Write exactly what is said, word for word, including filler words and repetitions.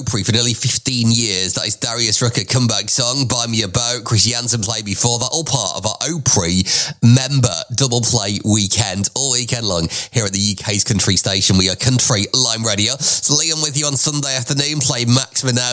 Opry for nearly fifteen years. That is Darius Rucker comeback song, Buy Me a Boat. Chris Jansen played before that, all part of our Opry member double play weekend, all weekend long here at the U K's country station. We are Country Line Radio. So Liam with you on Sunday afternoon, play Max Minaj.